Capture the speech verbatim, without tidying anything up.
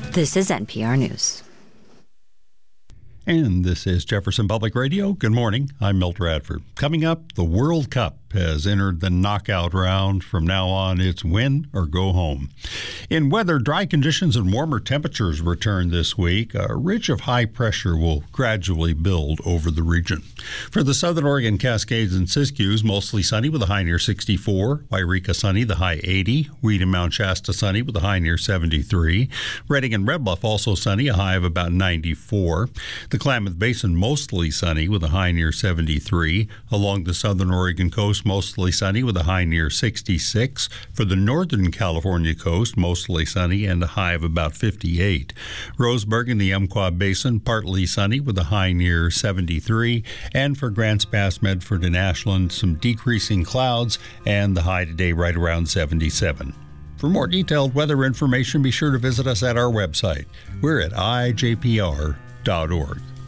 This is N P R News. And this is Jefferson Public Radio. Good morning. I'm Milt Radford. Coming up, the World Cup has entered the knockout round. From now on, it's win or go home. In weather, dry conditions and warmer temperatures return this week. A ridge of high pressure will gradually build over the region. For the Southern Oregon Cascades and Siskiyous, mostly sunny with a high near sixty-four. Wairika sunny, the high eighty. Weed and Mount Shasta sunny with a high near seventy-three. Redding and Red Bluff also sunny, a high of about ninety-four. The Klamath Basin mostly sunny with a high near seventy-three. Along the Southern Oregon coast, mostly sunny with a high near sixty-six. For the Northern California coast, mostly sunny and a high of about fifty-eight. Roseburg and the Umpqua Basin, partly sunny with a high near seventy-three. And for Grants Pass, Medford, and Ashland, some decreasing clouds and the high today right around seventy-seven. For more detailed weather information, be sure to visit us at our website. We're at I J P R dot org.